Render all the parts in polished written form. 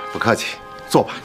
不客气，坐吧。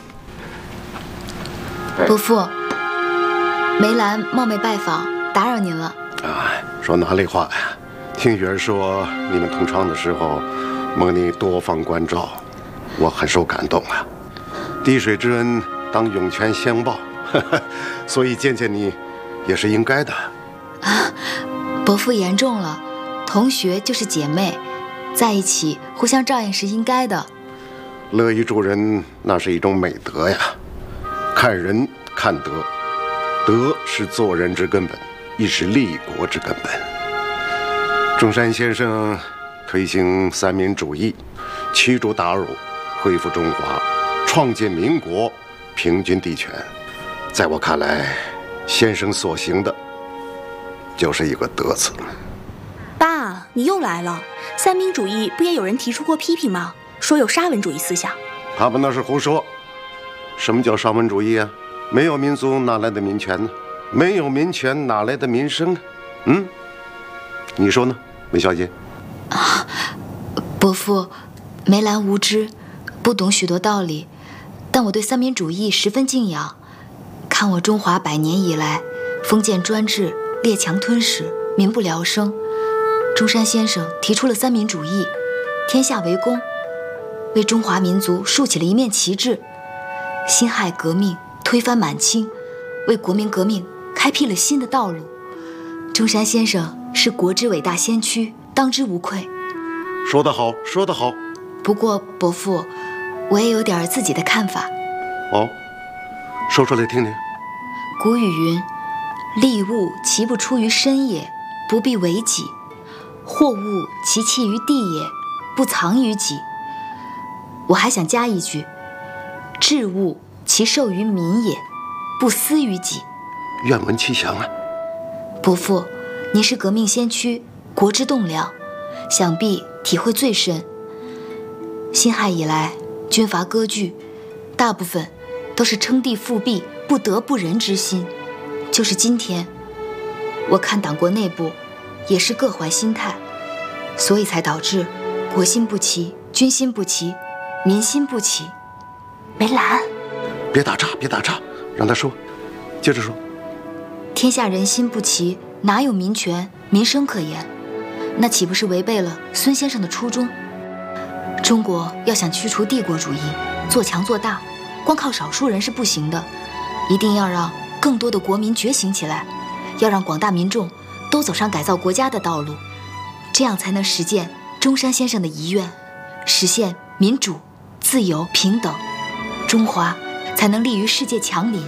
伯父，梅兰冒昧拜访，打扰您了。 说哪里话呀？听雨儿说你们同窗的时候，蒙你多方关照，我很受感动啊。滴水之恩，当涌泉相报，所以见见你，也是应该的。 伯父言重了，同学就是姐妹，在一起互相照应是应该的。 乐于助人，那是一种美德呀。看人看德，德是做人之根本，亦是立国之根本。中山先生推行三民主义，驱逐鞑虏，恢复中华，创建民国，平均地权。在我看来，先生所行的就是一个德字。 爸，你又来了。三民主义不也有人提出过批评吗？说有沙文主义思想。 他们那是胡说。什么叫沙文主义啊？没有民族哪来的民权呢？没有民权哪来的民生呢？你说呢，梅小姐？ 伯父，梅兰无知，不懂许多道理，但我对三民主义十分敬仰。看我中华100年以来，封建专制，列强吞噬，民不聊生。中山先生提出了三民主义，天下为公，为中华民族竖起了一面旗帜。辛亥革命推翻满清，为国民革命开辟了新的道路。中山先生是国之伟大先驱，当之无愧。 说得好，说得好。 不过伯父，我也有点自己的看法。 哦，说出来听听。 古语云：利物其不出于身也，不必为己；货物其弃于地也，不藏于己。我还想加一句：治物其受于民也，不私于己。 愿闻其详啊。 伯父，您是革命先驱，国之栋梁，想必体会最深。辛亥以来，军阀割据，大部分都是称帝复辟、不得不仁之心。就是今天，我看党国内部也是各怀心态，所以才导致国心不齐、军心不齐、民心不齐。梅兰， 别打岔，别打岔，让他说，接着说。 天下人心不齐，哪有民权、民生可言？那岂不是违背了孙先生的初衷？中国要想驱除帝国主义，做强做大，光靠少数人是不行的，一定要让更多的国民觉醒起来，要让广大民众都走上改造国家的道路，这样才能实践中山先生的遗愿，实现民主、自由、平等，中华才能立于世界强林。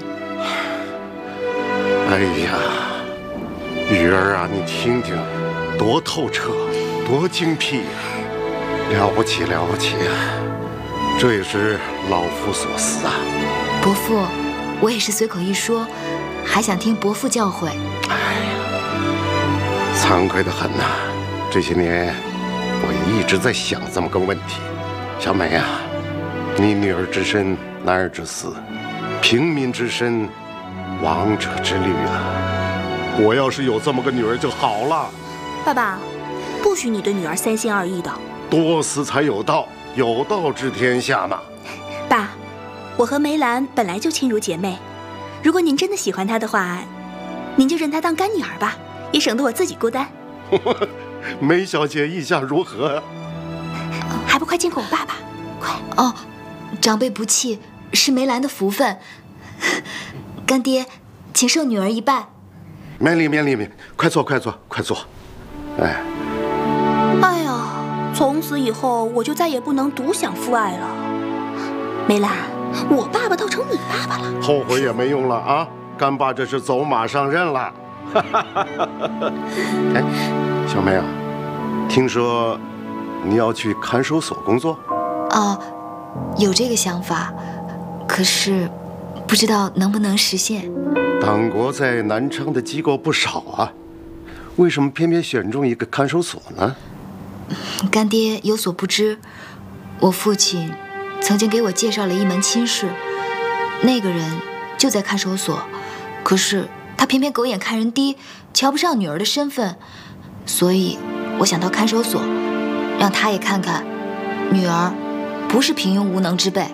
哎呀，雨儿啊，你听听，多透彻，多精辟呀，了不起，了不起啊！这也是老夫所思啊。 伯父，我也是随口一说，还想听伯父教诲。 哎呀，惭愧得很呐！这些年，我也一直在想这么个问题。小美啊，你女儿之身，男儿之私，平民之身，王者之虑啊！我要是有这么个女儿就好了。 爸爸，不许你对女儿三心二意的。 多思才有道，有道治天下嘛。 爸，我和梅兰本来就亲如姐妹，如果您真的喜欢她的话，您就认她当干女儿吧，也省得我自己孤单。 梅小姐意下如何？ 还不快亲口我爸爸，快！ 哦，长辈不弃是梅兰的福分，干爹，请受女儿一拜。 免礼免礼，快坐快坐快坐。哎呀，从此以后我就再也不能独享父爱了。梅兰，我爸爸都成你爸爸了， 后悔也没用了啊！干爸这是走马上任了。哎，小梅啊，听说你要去看守所工作？ 哦，有这个想法，可是不知道能不能实现。 党国在南昌的机构不少啊，为什么偏偏选中一个看守所呢？ 干爹有所不知，我父亲曾经给我介绍了一门亲事，那个人就在看守所，可是他偏偏狗眼看人低，瞧不上女儿的身份，所以我想到看守所，让他也看看女儿不是平庸无能之辈。